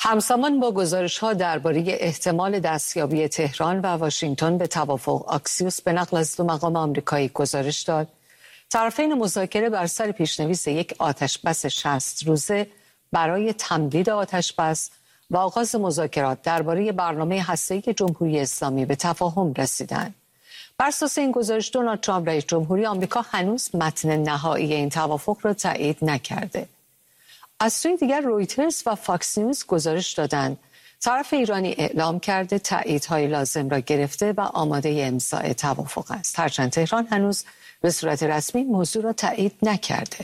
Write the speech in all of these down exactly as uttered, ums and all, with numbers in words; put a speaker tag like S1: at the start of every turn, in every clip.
S1: همزمان با گزارش‌ها درباره احتمال دستیابی تهران و واشنگتن به توافق، آکسیوس به نقل از دو مقام آمریکایی گزارش داد طرفین مذاکره بر سر پیشنویس یک آتشبس شصت روزه برای تمدید آتشبس و آغاز مذاکرات درباره برنامه هسته‌ای جمهوری اسلامی به تفاهم رسیدند. بر اساس این گزارش دونالد ترامپ رئیس جمهوری آمریکا هنوز متن نهایی این توافق را تایید نکرده. از سوی دیگر رویترز و فاکس نیوز گزارش دادند طرف ایرانی اعلام کرده تاییدهای لازم را گرفته و آماده امضای توافق است، هرچند تهران هنوز به صورت رسمی موضوع را تایید نکرده.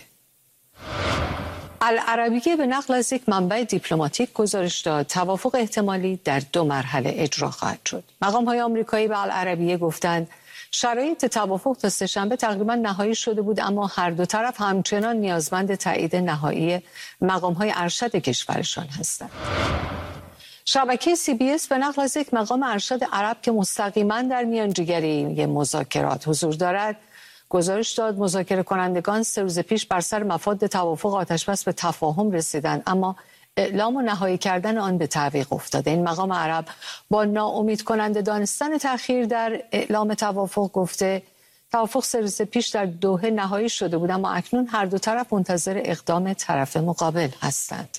S1: العربیه به نقل از یک منبع دیپلماتیک گزارش داد توافق احتمالی در دو مرحله اجرا خواهد شد. مقام‌های آمریکایی به العربیه گفتند شرایط توافق تا سه‌شنبه تقریبا نهایی شده بود، اما هر دو طرف همچنان نیازمند تایید نهایی مقام‌های ارشد کشورشان هستند. شبکه سی بی اس به نقل از یک مقام ارشد عرب که مستقیما در میانجیگری مذاکرات حضور دارد گزارش داد مذاکره کنندگان سه روز پیش بر سر مفاد توافق آتشبس به تفاهم رسیدند، اما اعلام و نهایی کردن آن به تعویق افتاده. این مقام عرب با ناامید کننده دانستن تأخیر در اعلام توافق گفته توافق سه روز پیش در دوحه نهایی شده بود، اما اکنون هر دو طرف منتظر اقدام طرف مقابل هستند.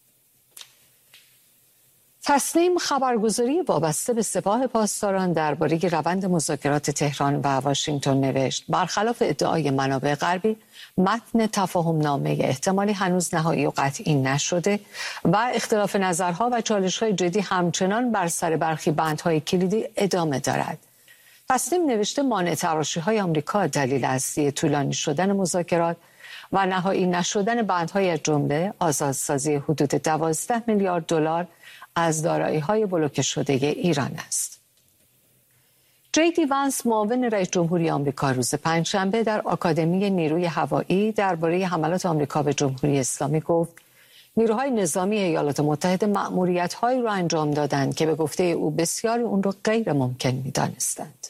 S1: تصنیم خبرگزاری وابسته به سپاه پاسداران درباره روند مذاکرات تهران و واشنگتن نوشت برخلاف ادعای منابع غربی متن تفاهم نامه احتمالی هنوز نهایی و قطعی نشده و اختلاف نظرها و چالش‌های جدی همچنان بر سر برخی بندهای کلیدی ادامه دارد. تصنیم نوشته مانع تراشی‌های آمریکا دلیل اصلی طولانی شدن مذاکرات و نهایی نشدن بندهای از جمله آزادسازی حدود دوازده میلیارد دلار از دارایی‌های بلوکه شده ایران است. جی دی وانس معاون رئیس جمهوری آمریکا روز پنجشنبه در آکادمی نیروی هوایی درباره حملات آمریکا به جمهوری اسلامی گفت نیروهای نظامی ایالات متحده مأموریت‌هایی را انجام دادند که به گفته او بسیاری اون را غیر ممکن می‌دانستند.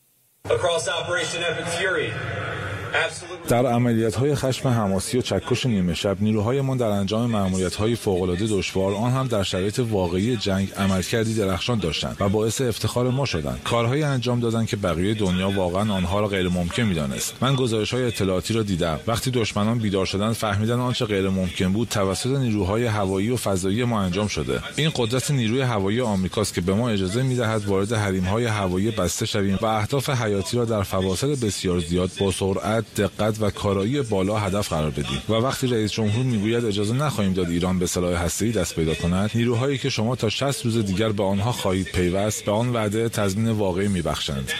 S2: در عملیات‌های خشم حماسی و چکش نیمه شب نیروهایمان در انجام مأموریت‌های فوق‌العاده دشوار آن هم در شرایط واقعی جنگ عملکردی درخشان داشتند و باعث افتخار ما شدند. کارهایی انجام دادند که بقیه دنیا واقعا آنها را غیر ممکن می‌دانست. من گزارش‌های اطلاعاتی را دیدم. وقتی دشمنان بیدار شدند فهمیدن آنچه غیر ممکن بود توسط نیروهای هوایی و فضایی ما انجام شده. این قدرت نیروی هوایی آمریکاست که به ما اجازه می‌دهد وارد حریم‌های هوایی بسته شویم و اهداف حیاتی را در فواصل بسیار زیاد با سرعت، دقت و کارایی بالا هدف قرار بدیم. و وقتی رئیس جمهور میگوید اجازه نخواهیم داد ایران به سلاح هسته‌ای دست پیدا کند، نیروهایی که شما تا شصت روز دیگر به آنها خواهید پیوست به آن وعده تضمین واقعی میبخشند.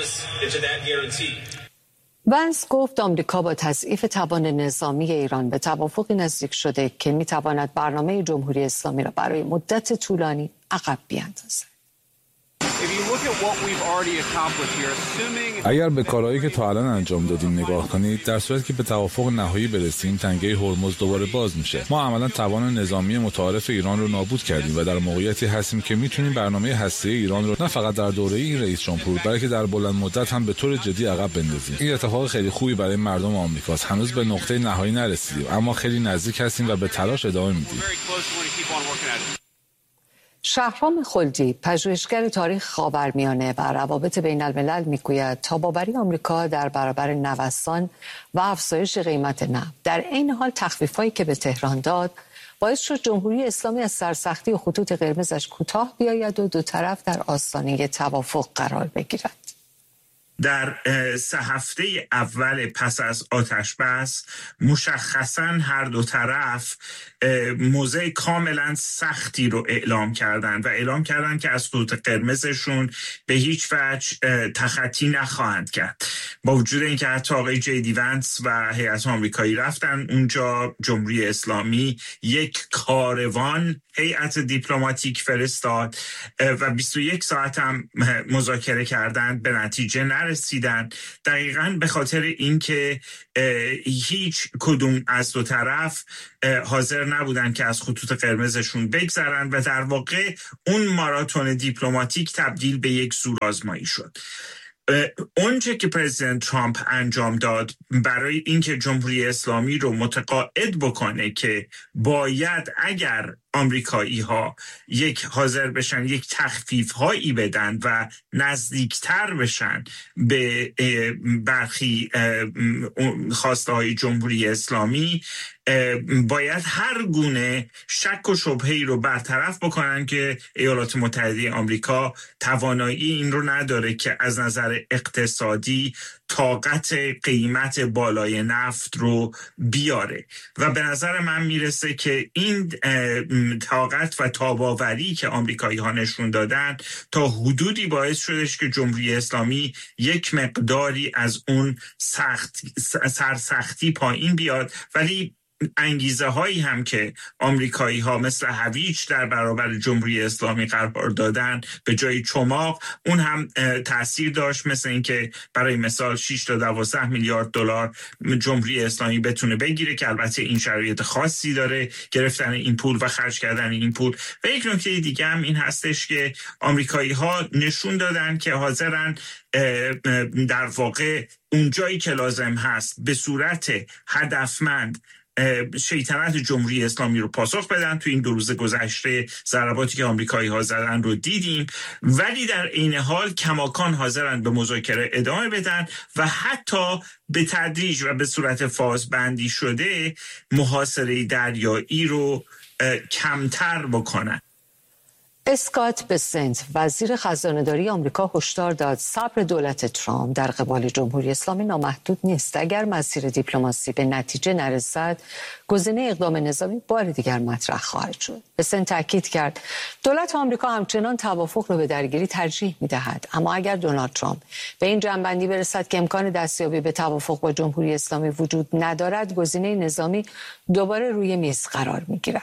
S1: وانس گفت آمریکا با تضعیف توان نظامی ایران به توافقی نزدیک شده که میتواند برنامه جمهوری اسلامی را برای مدت طولانی عقب بیاندازد.
S2: اگر به کارهایی که تا الان انجام دادیم نگاه کنید، در صورتی که به توافق نهایی برسیم تنگه هرمز دوباره باز میشه. ما عملا توان نظامی متعارف ایران رو نابود کردیم و در موقعیتی هستیم که میتونیم برنامه هسته‌ای ایران رو نه فقط در دوره این رئیس جمهور بلکه در بلند مدت هم به طور جدی عقب بندازیم. این اتفاق خیلی خوبی برای مردم آمریکاست. هنوز به نقطه نهایی نرسیدیم اما خیلی نزدیک هستیم و به تلاش ادامه میدیم.
S1: شهرام خلجی پژوهشگر تاریخ خاورمیانه و روابط بین الملل میگوید تاباوری آمریکا در برابر نوسان و افزایش قیمت نفت در عین حال تخفیف‌هایی که به تهران داد باعث شد جمهوری اسلامی از سرسختی و خطوط قرمزش کوتاه بیاید و دو طرف در آستانه توافق قرار بگیرد.
S3: در سه هفته اول پس از آتشبس مشخصاً هر دو طرف موضع کاملا سختی رو اعلام کردن و اعلام کردن که از خطوط قرمزشون به هیچ وجه تخطی نخواهند کرد. با وجود اینکه حتی آقای جی دی وانس و هیئت آمریکایی رفتن اونجا، جمهوری اسلامی یک کاروان هیئت دیپلماتیک فرستاد و بیست و یک ساعت هم مذاکره کردن، به نتیجه نرسیدن. دقیقاً به خاطر اینکه هیچ کدوم از دو طرف حاضر نبودن که از خطوط قرمزشون بگذرن و در واقع اون ماراتون دیپلماتیک تبدیل به یک زورآزمایی شد. اونچه که پرزیدنت ترامپ انجام داد برای اینکه جمهوری اسلامی رو متقاعد بکنه که باید اگر آمریکایی ها یک حاضر بشن یک تخفیف هایی بدن و نزدیکتر بشن به برخی خواسته های جمهوری اسلامی، باید هر گونه شک و شبهه‌ای رو برطرف بکنن که ایالات متحده آمریکا توانایی این رو نداره که از نظر اقتصادی طاقت قیمت بالای نفت رو بیاره و به نظر من میرسه که این طاقت و تاباوری که آمریکایی ها نشون دادن تا حدودی باعث شدش که جمهوری اسلامی یک مقداری از اون سخت سرسختی پایین بیاد، ولی انگیزه هایی هم که آمریکایی ها مثل هویج در برابر جمهوری اسلامی قرار دادن به جای چماق، اون هم تاثیر داشت، مثل اینکه برای مثال شش تا دوازده میلیارد دلار جمهوری اسلامی بتونه بگیره که البته این شرایط خاصی داره گرفتن این پول و خرج کردن این پول. و یک نکته دیگه هم این هستش که آمریکایی ها نشون دادن که حاضرن در واقع اون جایی که لازم هست به صورت هدفمند شیطنت جمهوری اسلامی رو پاسخ بدن. تو این دو روز گذشته ضرباتی که آمریکایی ها زدن رو دیدیم، ولی در عین حال کماکان حاضرن به مذاکره ادامه بدن و حتی به تدریج و به صورت فازبندی شده محاصره دریایی رو کمتر بکنن.
S1: اسکات بسنت وزیر خزانه‌داری آمریکا هشدار داد صبر دولت ترامپ در قبال جمهوری اسلامی نامحدود نیست. اگر مسیر دیپلماسی به نتیجه نرسد، گزینه اقدام نظامی بار دیگر مطرح خواهد شد. بسنت تاکید کرد دولت آمریکا همچنان توافق را به درگیری ترجیح می‌دهد، اما اگر دونالد ترامپ به این جنبندی برسد که امکان دستیابی به توافق با جمهوری اسلامی وجود ندارد، گزینه نظامی دوباره روی میز قرار می‌گیرد.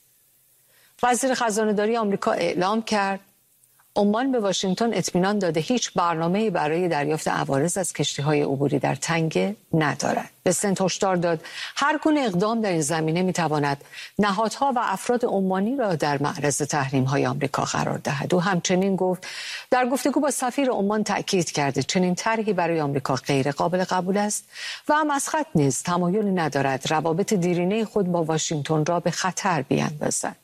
S1: وزیر خزانه‌داری آمریکا اعلام کرد عمان به واشنگتن اطمینان داده هیچ برنامه‌ای برای دریافت عوارض از کشتی‌های عبوری در تنگه ندارد. بسنت هشدار داد هر گونه اقدام در این زمینه می‌تواند نهادها و افراد عمانی را در معرض تحریم‌های آمریکا قرار دهد. او همچنین گفت در گفتگو با سفیر عمان تأکید کرده چنین طرحی برای آمریکا غیر قابل قبول است و مسقط نیز تمایلی ندارد روابط دیرینه خود با واشنگتن را به خطر بیندازد.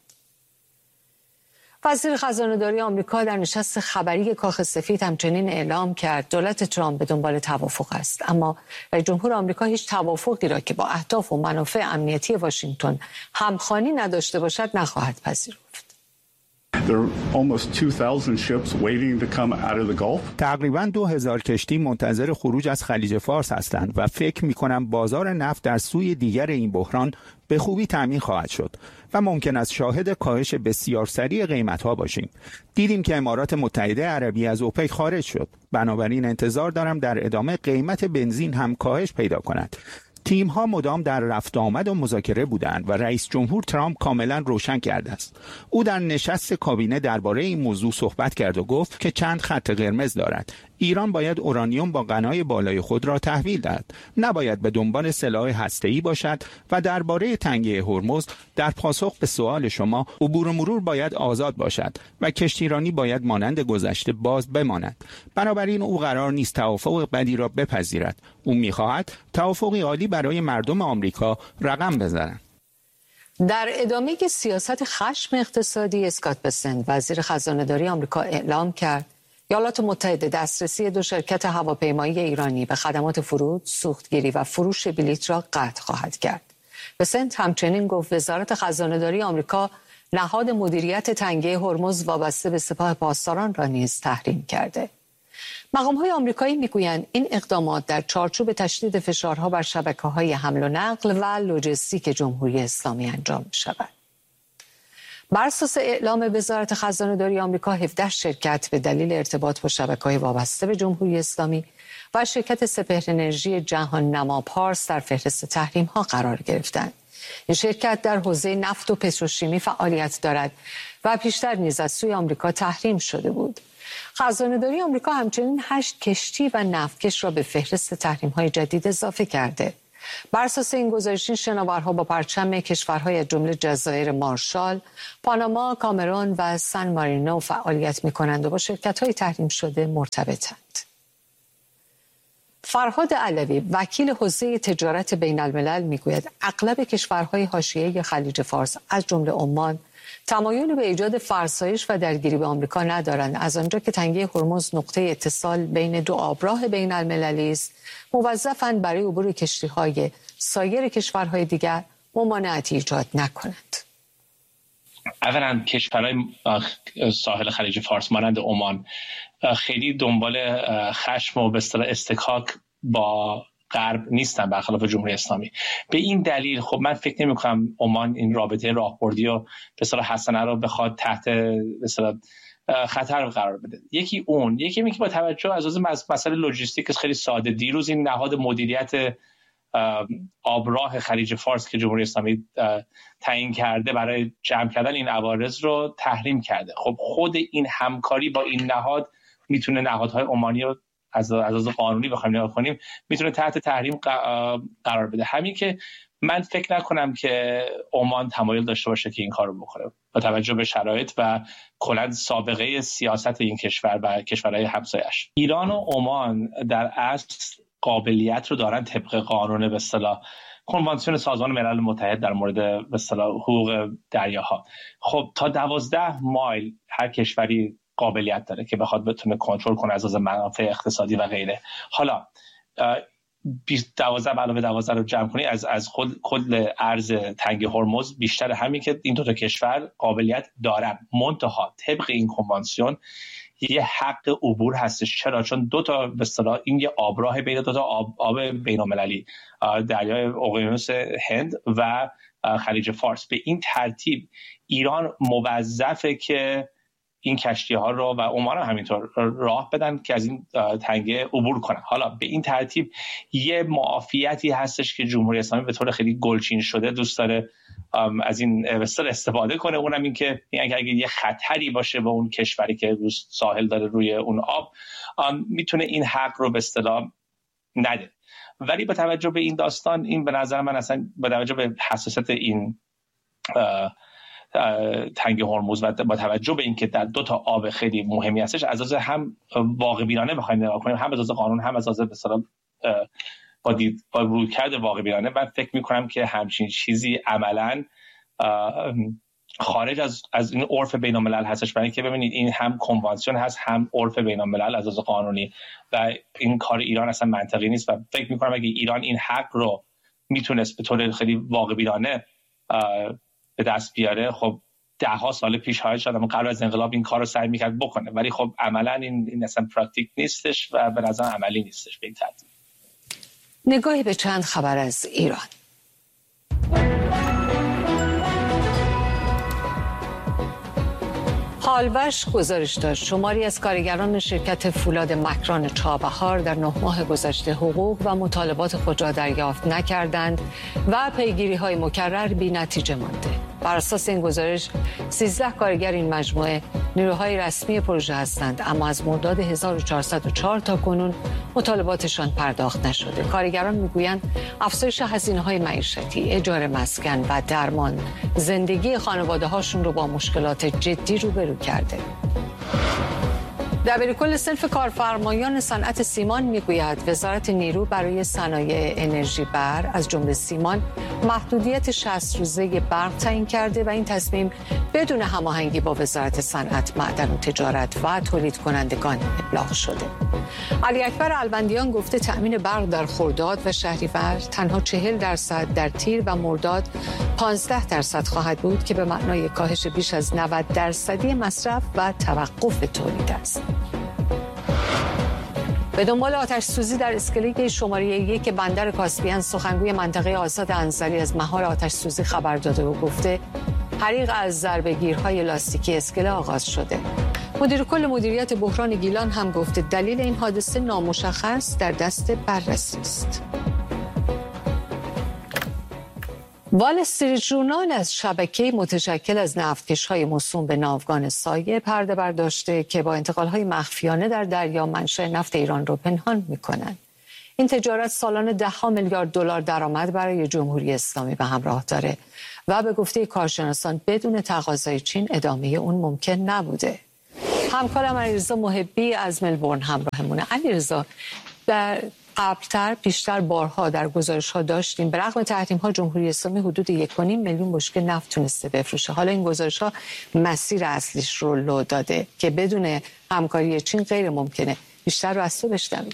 S1: وزیر خزانه‌داری آمریکا در نشست خبری کاخ سفید همچنین اعلام کرد دولت ترامپ به دنبال توافق است، اما رئیس جمهور آمریکا هیچ توافقی را که با اهداف و منافع امنیتی واشنگتن همخوانی نداشته باشد نخواهد پذیرفت.
S4: تقریباً دو هزار کشتی منتظر خروج از خلیج فارس هستند و فکر می‌کنم بازار نفت در سوی دیگر این بحران به خوبی تامین خواهد شد و ممکن است شاهد کاهش بسیار سریع قیمت‌ها باشیم. دیدیم که امارات متحده عربی از اوپک خارج شد. بنابراین انتظار دارم در ادامه قیمت بنزین هم کاهش پیدا کند. تیم ها مدام در رفت آمد و مذاکره بودند و رئیس جمهور ترامپ کاملا روشن کرده است. او در نشست کابینه درباره این موضوع صحبت کرد و گفت که چند خط قرمز دارد. ایران باید اورانیوم با غنای بالای خود را تحویل دهد، نباید به دنبال سلاح هسته‌ای باشد و درباره تنگه هرمز در پاسخ به سوال شما عبور و مرور باید آزاد باشد و کشتیرانی باید مانند گذشته باز بماند. بنابراین او قرار نیست توافق بدی را بپذیرد. او می‌خواهد توافقی عالی برای مردم آمریکا رقم بزنند.
S1: در ادامه سیاست خشم اقتصادی، اسکات بسنت وزیر خزانه‌داری آمریکا اعلام کرد ایالات متحده دسترسی دو شرکت هواپیمایی ایرانی به خدمات فرود، سوختگیری و فروش بلیط را قطع خواهد کرد. بسنت همچنین گفت وزارت خزانه‌داری آمریکا نهاد مدیریت تنگه هرمز وابسته به سپاه پاسداران را نیز تحریم کرده. مقام‌های آمریکایی میگویند این اقدامات در چارچوب تشدید فشارها بر شبکه‌های حمل و نقل و لوجستیک جمهوری اسلامی انجام می‌شود. بر اساس اعلام وزارت خزانه‌داری آمریکا، هفده شرکت به دلیل ارتباط با شبکه‌های وابسته به جمهوری اسلامی و شرکت سپهر انرژی جهان نما پارس در فهرست تحریم‌ها قرار گرفتند. این شرکت در حوزه نفت و پتروشیمی فعالیت دارد و پیشتر نیز از سوی آمریکا تحریم شده بود. خزانه‌داری آمریکا همچنین هشت کشتی و نفتکش را به فهرست تحریم‌های جدید اضافه کرده. بر اساس این گزارش، شناورها با پرچم کشورهای از جمله جزایر مارشال، پاناما، کامرون و سن مارینو فعالیت می‌کنند و با شرکت‌های تحریم شده مرتبطند. فرهاد علوی وکیل حوزه تجارت بین الملل میگوید اغلب کشورهای حاشیه خلیج فارس از جمله عمان تمایل به ایجاد فرسایش و درگیری به آمریکا ندارند، از آنجا که تنگه هرمز نقطه اتصال بین دو آبراه بین المللی است موظفند برای عبور کشتی‌های سایر کشورهای دیگر ممانعتی ایجاد نکنند.
S5: اولا کشورهای ساحل خلیج فارس مانند عمان خیلی دنبال خشم و به اصطلاح استکاک با غرب نیستن برخلاف جمهوری اسلامی. به این دلیل خب من فکر نمی کنم عمان این رابطه راهبردی و به اصطلاح حسنه رو بخواد تحت به اصطلاح خطر قرار بده. یکی اون، یکی اینکه با توجه از مسئله لوجستیک خیلی ساده، دیروز این نهاد مدیریت آبراه خلیج فارس که جمهوری اسلامی تعیین کرده برای جمع کردن این عوارض رو تحریم کرده. خب خود این همکاری با این نهاد میتونه نهادهای عمانی رو از از قانونی بخوایم نگاه کنیم میتونه تحت تحریم قرار بده. همین که من فکر نکنم که عمان تمایل داشته باشه که این کارو بکنه با توجه به شرایط و کلا سابقه سیاست این کشور و کشورهای همسایه‌اش. ایران و عمان در اصل قابلیت رو دارن طبق قانون به اصطلاح کنوانسیون سازمان ملل متحد در مورد به اصطلاح حقوق دریاها. خب تا دوازده مایل هر کشوری قابلیت داره که بخواد بتونه کنترل کنه از از منافع اقتصادی و غیره. حالا دوازده علاوه دوازده رو جمع کنی از از خود کل ارز تنگه هرمز بیشتر همین که این دو تا کشور قابلیت دارن. منتها طبق این کنوانسیون یه حق عبور هستش. چرا؟ چون دو تا به اصطلاح این یه آبراه بین دو تا آب, آب بین‌المللی، دریای اقیانوس هند و خلیج فارس. به این ترتیب ایران موظفه که این کشتی ها رو و عمان هم همینطور راه بدن که از این تنگه عبور کنن. حالا به این ترتیب یه معافیتی هستش که جمهوری اسلامی به طور خیلی گلچین شده دوست داره از این استفاده کنه، اونم این که اگه اگه یه خطری باشه به اون کشوری که روی ساحل داره روی اون آب میتونه این حق رو به اصطلاح نده. ولی با توجه به این داستان این به نظر من اصلا با توجه به حساسیت این تنگه هرمز و با توجه به اینکه در دو تا آب خیلی مهمی هستش از از هم واقع بینانه بخوایم نگاه کنیم، هم از از قانون هم از از به اصطلاح با دید با رویکرد واقع بینانه، من فکر می‌کنم که همچین چیزی عملاً خارج از از این عرف بین‌الملل هستش. برای اینکه ببینید این هم کنوانسیون هست هم عرف بین‌الملل از از قانونی و این کار ایران اصلا منطقی نیست و فکر می‌کنم اگه ایران این حق رو میتونست به طور خیلی واقع بینانه به دست بیاره، خب ده ها سال پیش های شاید قبل از انقلاب این کار رو سعی میکرد بکنه، ولی خب عملا این این اصلا پرکتیک نیستش و به نظر عملی نیستش. به این ترتیب
S1: نگاهی به چند خبر از ایران. حالوش گزارش داد شماری از کارگران شرکت فولاد مکران چابهار در نه ماه گذشته حقوق و مطالبات خود را دریافت نکردند و پیگیری‌های مکرر بی‌نتیجه مانده. بر اساس این گزارش سیزده کارگر این مجموعه نیروهای رسمی پروژه هستند، اما از مرداد هزار و چهارصد و چهار تا کنون مطالباتشان پرداخت نشده. کارگران میگویند افزایش هزینه‌های معیشتی، اجاره مسکن و درمان زندگی خانواده‌هاشون رو با مشکلات جدی روبرو کرده. دبیرکل صنف کارفرمایان صنعت سیمان میگوید وزارت نیرو برای صنایع انرژی برق از جمله سیمان محدودیت شصت روزه برق تعیین کرده و این تصمیم بدون هماهنگی با وزارت صنعت، معدن و تجارت و تولید کنندگان ابلاغ شده. علی اکبر البندیان گفته تأمین برق در خرداد و شهریور تنها چهل درصد، در تیر و مرداد پانزده درصد خواهد بود که به معنای کاهش بیش از نود درصدی مصرف و توقف تولید است. به دنبال آتش سوزی در اسکله شماره یک بندر کاسپیان، سخنگوی منطقه آزاد انزلی از مهار آتش سوزی خبر داده و گفته حریق از ضربه‌گیرهای لاستیکی اسکله آغاز شده. مدیر کل مدیریت بحران گیلان هم گفته دلیل این حادثه نامشخص در دست بررسی است. وال استریت ژورنال از شبکه متشکل از نفتکش‌های موسوم به ناوگان سایه پرده برداشته که با انتقال‌های مخفیانه در دریا منشأ نفت ایران رو پنهان می‌کنند. این تجارت سالانه ده ها میلیارد دلار درآمد برای جمهوری اسلامی به همراه داره و به گفته کارشناسان بدون تقاضای چین ادامه اون ممکن نبوده. همکارم علیرضا محبی از ملبورن همراهمونه. علیرضا، در قبلتر پیشتر بارها در گزارش‌ها داشتیم به رغم تحریم‌ها جمهوری اسلامی حدود یک و نیم میلیون بشکه نفت تونسته بفروشه. حالا این گزارش‌ها مسیر اصلیش رو لو داده که بدون همکاری چین غیر ممکنه. بیشتر رو از تو بشنویم.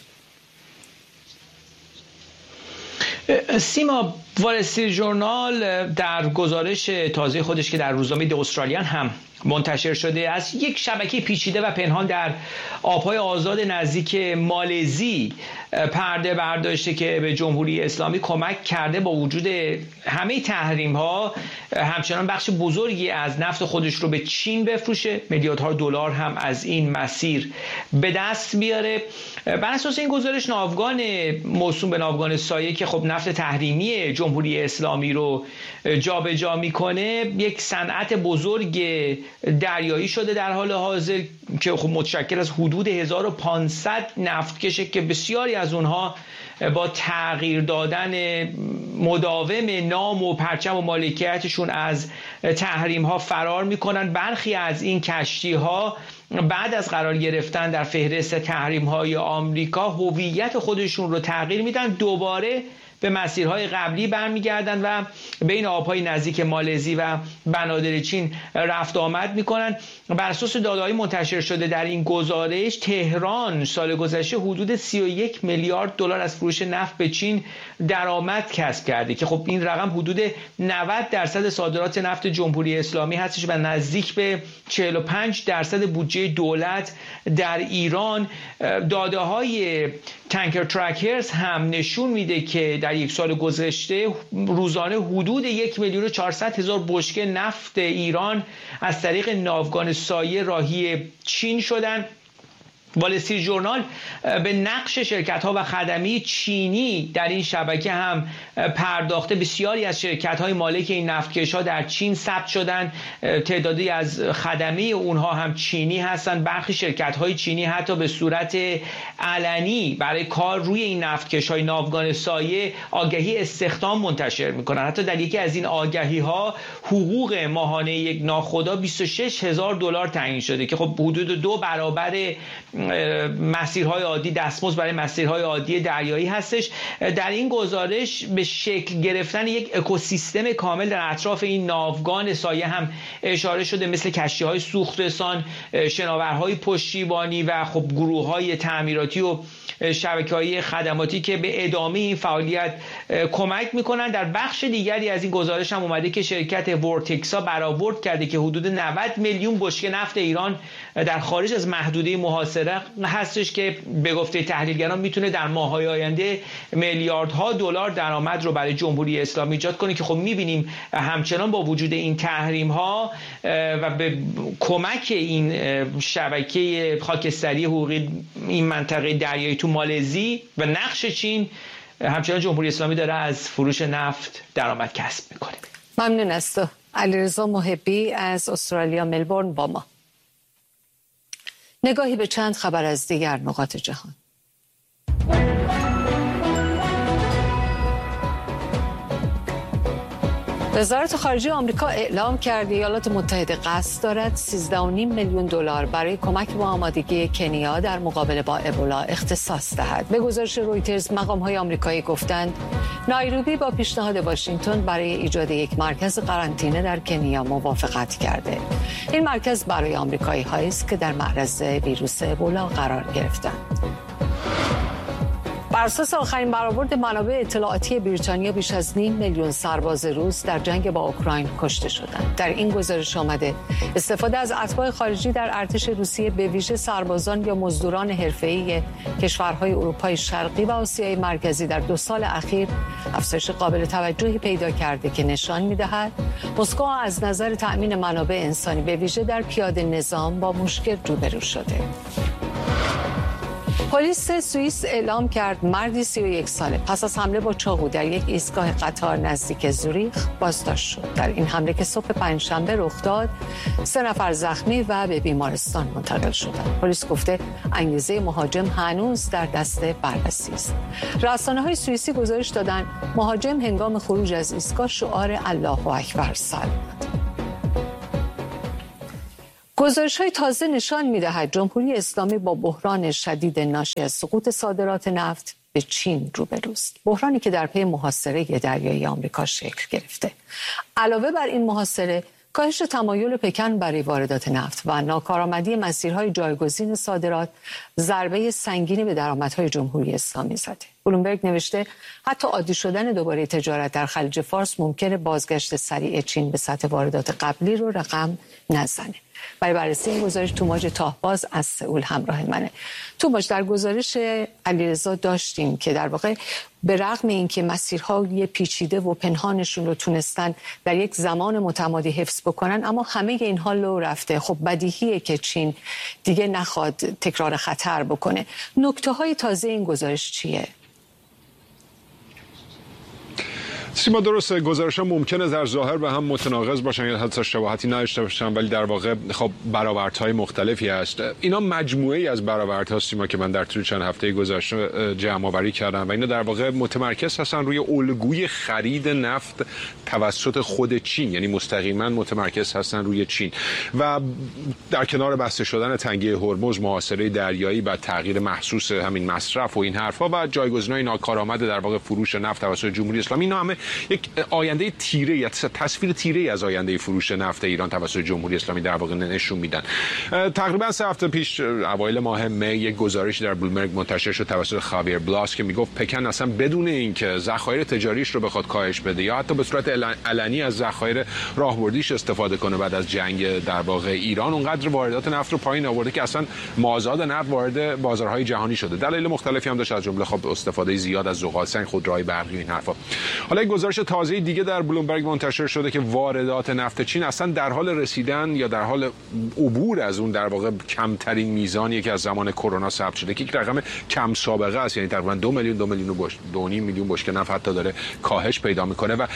S6: سیما، وال استریت ژورنال در گزارش تازه خودش که در روزنامه دی استرالیان هم منتشر شده از یک شبکه پیچیده و پنهان در آبهای آزاد نزدیک مالزی پرده برداشته که به جمهوری اسلامی کمک کرده با وجود همه تحریم ها همچنان بخش بزرگی از نفت خودش رو به چین بفروشه، میلیاردها دلار هم از این مسیر به دست بیاره. بر اساس این گزارش ناوگان موسوم به ناوگان سایه که خب نفت تحریمی جمهوری اسلامی رو جابجا میکنه یک صنعت بزرگ دریایی شده در حال حاضر که خب متشکل از حدود هزار و پانصد نفتکشه که بسیاری از اونها با تغییر دادن مداوم نام و پرچم و مالکیتشون از تحریم ها فرار میکنن. برخی از این کشتی ها بعد از قرار گرفتن در فهرست تحریم های آمریکا هویت خودشون رو تغییر میدن، دوباره به مسیرهای قبلی برمیگردن و بین آبهای نزدیک مالزی و بنادر چین رفت آمد میکنن. بر اساس داده‌های منتشر شده در این گزارش تهران سال گذشته حدود سی و یک میلیارد دلار از فروش نفت به چین درآمد کسب کرده که خب این رقم حدود نود درصد صادرات نفت جمهوری اسلامی هستش و نزدیک به چهل و پنج درصد بودجه دولت در ایران. داده‌های تانکر ترکرز هم نشون میده که در یک سال گذشته روزانه حدود یک میلیون و چهارصد هزار بشکه نفت ایران از طریق ناوگان سایه راهی چین شدن. وال استریت ژورنال به نقش شرکت‌ها و خدمه چینی در این شبکه هم پرداخته. بسیاری از شرکت‌های مالک این نفتکش‌ها در چین ثبت شدن، تعدادی از خدمه اونها هم چینی هستند. برخی شرکت‌های چینی حتی به صورت علنی برای کار روی این نفتکش‌های ناوگان سایه آگهی استخدام منتشر می‌کنند. حتی در یکی از این آگهی‌ها حقوق ماهانه یک ناخدا بیست و شش هزار دلار تعیین شده که خب حدود دو برابر مسیرهای عادی دستمزد برای مسیرهای عادی دریایی هستش. در این گزارش به شکل گرفتن یک اکوسیستم کامل در اطراف این ناوگان سایه هم اشاره شده، مثل کشتی‌های سوخترسان، شناورهای پشتیبانی و خب گروه‌های تعمیراتی و شبکه‌های خدماتی که به ادامه این فعالیت کمک می‌کنند. در بخش دیگری از این گزارش هم اومده که شرکت ورتکسا برآورد کرده که حدود نود میلیون بشکه نفت ایران در خارج از محدوده محاصره هستش که به گفته تحلیلگران میتونه در ماه‌های آینده میلیاردها دلار درآمد رو برای جمهوری اسلامی ایجاد کنه که خب می‌بینیم همچنان با وجود این تحریم‌ها و به کمک این شبکه خاکستری حقوقی این منطقه دریایی تو مالزی و نقش چین همچنان جمهوری اسلامی داره از فروش نفت درآمد کسب میکنه.
S1: ممنون از تو. علیرضا محبی از استرالیا ملبورن با ما. نگاهی به چند خبر از دیگر نقاط جهان. وزارت خارجه آمریکا اعلام کرد ایالات متحده قصد دارد سیزده و نیم میلیون دلار برای کمک به آمادگی کنیا در مقابله با ابولا اختصاص دهد. به گزارش رویترز مقام‌های آمریکایی گفتند نایروبی با پیشنهاد واشنگتن برای ایجاد یک مرکز قرنطینه در کنیا موافقت کرده. این مرکز برای آمریکایی‌هایی است که در معرض ویروس ابولا قرار گرفتند. بر اساس آخرین برآورد منابع اطلاعاتی بریتانیا بیش از نیم میلیون سرباز روس در جنگ با اوکراین کشته شدند. در این گزارش آمده استفاده از اتباع خارجی در ارتش روسیه به ویژه سربازان یا مزدوران حرفه‌ای کشورهای اروپای شرقی و آسیای مرکزی در دو سال اخیر افزایش قابل توجهی پیدا کرده که نشان می‌دهد مسکو از نظر تأمین منابع انسانی به ویژه در پیاده نظام با مشکل روبرو شده. پلیس سوئیس اعلام کرد مردی سی و یک ساله پس از حمله با چاقو در یک ایستگاه قطار نزدیک زوریخ بازداشت شد. در این حمله که صبح پنجشنبه رخ داد، سه نفر زخمی و به بیمارستان منتقل شدند. پلیس گفته انگیزه مهاجم هنوز در دست بررسی است. رسانه‌های سوئیسی گزارش دادند مهاجم هنگام خروج از ایستگاه شعار الله اکبر سر داد. گزارش‌های تازه نشان می‌دهد جمهوری اسلامی با بحران شدید ناشی از سقوط صادرات نفت به چین روبروست. بحرانی که در پی محاصره دریایی آمریکا شکل گرفته. علاوه بر این محاصره، کاهش تمایل پکن برای واردات نفت و ناکارآمدی مسیرهای جایگزین صادرات ضربه سنگینی به درآمدهای جمهوری اسلامی زده. بلومبرگ نوشته حتی عادی شدن دوباره تجارت در خلیج فارس ممکنه بازگشت سریع چین به سطح واردات قبلی رو رقم نزنه. برای بررسی این گزارش توماج تاهباز از سئول همراه منه. توماج، در گزارش علیرضا داشتیم که در واقع به رغم اینکه مسیرهای پیچیده و پنهانشون رو تونستن در یک زمان متمادی حفظ بکنن، اما همه اینها لو رفته. خب بدیهیه که چین دیگه نخواد تکرار خطر بکنه. نکته های تازه این گزارش چیه؟
S7: سیما، درسته گزارش‌ها ممکنه در ظاهر به هم متناقض باشن یا حتی شباهتی نداشته باشن، ولی در واقع خب برآوردهای مختلفی هست. اینا مجموعه‌ای از برآوردهاست سیما که من در طول چند هفته گذشته جمع‌آوری کردم و اینا در واقع متمرکز هستن روی الگوی خرید نفت توسط خود چین، یعنی مستقیما متمرکز هستن روی چین و در کنار بسته شدن تنگه هرمز، محاصره دریایی و تغییر محسوس همین مصرف و این حرفا و جایگزین‌های ناکارآمد در واقع فروش نفت توسط جمهوری اسلامی، اینا همه یک آینده تیره یا تصویر تیره از آینده فروش نفت ایران توسط جمهوری اسلامی در واقع نشون میدن. تقریبا سه هفته پیش اوایل ماه می یک گزارشی در بلومبرگ منتشر شد توسط خاویر بلاس که میگفت پکن اصلا بدون اینکه ذخایر تجاریش رو بخواد کاهش بده یا حتی به صورت علنی از ذخایر راهبردیش استفاده کنه بعد از جنگ در واقع ایران، اونقدر واردات نفت رو پایین آورده که اصلا مازاد نفت وارد بازارهای جهانی شده. دلایل مختلفی هم داشت، از جمله خب استفاده زیاد از ذغال سنگ، خودروهای برقی و این حرفا. حالا یک گزارش تازه دیگه در بلومبرگ منتشر شده که واردات نفت چین اصلا در حال رسیدن یا در حال عبور از اون در واقع کمترین میزانی که از زمان کرونا ثبت شده که یک رقم کم سابقه است، یعنی تقریبا دو میلیون دو میلیون و دو نیم میلیون بشکه نفت حتی داره کاهش پیدا میکنه و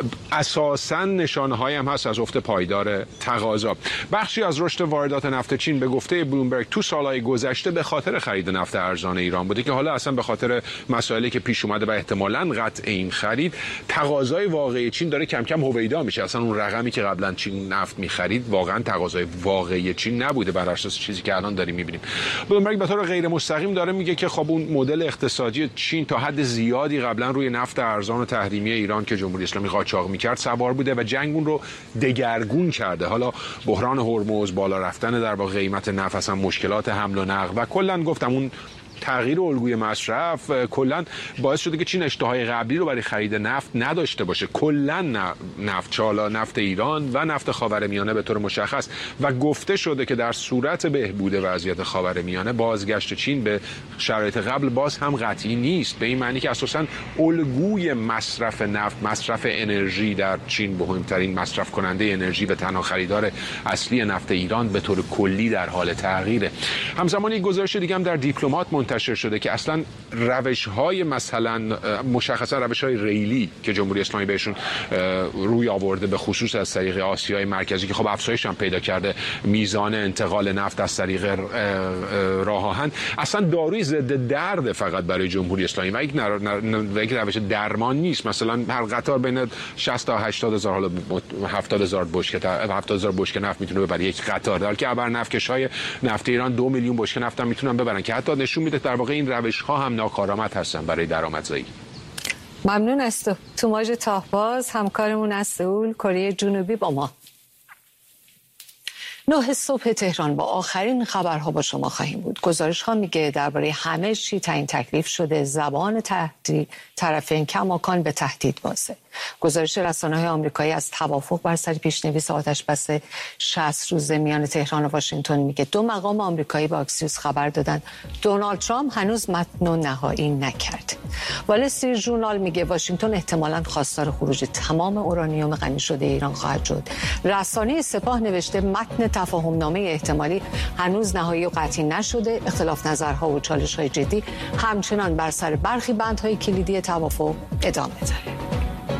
S7: اساسا نشانه‌هایی هم هست از افت پایدار تقاضا. بخشی از رشد واردات نفت چین به گفته بلومبرگ تو سالهای گذشته به خاطر خرید نفت ارزان ایران بوده که حالا اصلا به خاطر مسائلی که پیش اومده و احتمالاً قطع این خرید، تقاضای واقعی چین داره کم کم هویدا میشه. اصلا اون رقمی که قبلا چین نفت میخرید واقعا تقاضای واقعی چین نبوده بر اساس چیزی که الان داریم میبینیم. بلومبرگ به طور غیر مستقیم داره میگه که خب اون مدل اقتصادی چین تا حد زیادی قبلا روی نفت ارزان و تحریمی ایران که جمهوری اسلامی قاچاق میکرد سوار بوده و جنگ اون رو دگرگون کرده. حالا بحران هرمز، بالا رفتن در واقع قیمت نفت، اصلا مشکلات حمل و نقل و کلا گفتم اون تغییر الگوی مصرف کلا باعث شده که چین اشتهای قبلی رو برای خرید نفت نداشته باشه. کلا نفت چالا، نفت ایران و نفت خاورمیانه به طور مشخص و گفته شده که در صورت بهبود وضعیت خاورمیانه بازگشت چین به شرایط قبل باز هم قطعی نیست، به این معنی که اساساً الگوی مصرف نفت، مصرف انرژی در چین، مهمترین مصرف کننده انرژی و تنها خریدار اصلی نفت ایران، به طور کلی در حال تغییره. همزمان یک گزارش دیگه هم در دیپلمات منتشر شده که اصلا روش‌های مثلا مشخصا روش‌های ریلی که جمهوری اسلامی بهشون روی آورده به خصوص از طریق آسیای مرکزی که خب افزایش هم پیدا کرده میزان انتقال نفت از طریق راه آهن، اصلا داروی ضد درد فقط برای جمهوری اسلامی و یک یک روش درمان نیست. مثلا هر قطار بین شصت تا هشتاد هزار حالا هفتاد هزار بشکه هفتاد هزار بشکه نفت میتونه ببره یک قطار، در حالی که ابرنفتکش‌های نفت ایران دو میلیون بشکه نفت هم میتونن ببرن که حتی نشون میده در واقع این روش‌ها هم ناکارآمد هستن برای درآمدزایی.
S1: ممنون از تو. توماج تاهباز همکارمون از سئول، کره جنوبی با ما. نه صبح تهران با آخرین خبرها با شما خواهیم بود. گزارش ها میگه درباره همه چی تعیین تکلیف شده، زبان تهدید طرفین کماکان به تهدید بازه. گزارش رسانه‌های آمریکایی از توافق بر سر پیشنویس آتش‌بس شصت روزه میان تهران و واشنگتن میگه دو مقام آمریکایی با اکسیوس خبر دادن دونالد ترامپ هنوز متن نهایی نکرد. وال استریت ژورنال میگه واشنگتن احتمالاً خواستار خروج تمام اورانیوم غنی شده ایران خواهد شد. رسانه سپاه نوشته متن تفاهم نامه احتمالی هنوز نهایی و قطعی نشده. اختلاف نظرها و چالش‌های جدی همچنان بر سر برخی بندهای کلیدی توافق ادامه داره.